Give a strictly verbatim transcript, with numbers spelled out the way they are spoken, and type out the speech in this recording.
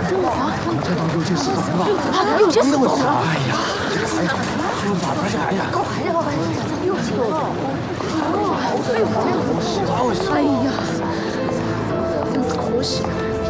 这都有些死走了， 啊，有些死走了。 哎呀，这个还好，说法不是哎呀， 搞还要又死走了。哎呦，哎呀，真是可惜。